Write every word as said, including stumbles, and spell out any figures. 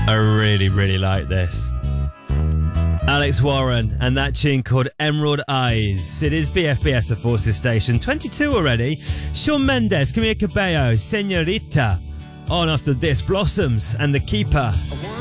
I really, really like this. Alex Warren and that tune called Emerald Eyes. It is B F B S, the Forces Station. twenty-two already. Shawn Mendes, Camila Cabello, Senorita. On after this, Blossoms and The Keeper.